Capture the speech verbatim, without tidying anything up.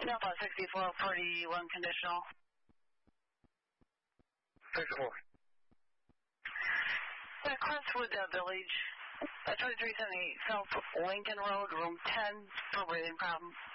No, about sixty-four forty-one conditional. sixty-four. Yeah, Crestwood uh, Village, uh, twenty-three seventy-eight South Lincoln Road, room ten, for breathing problems.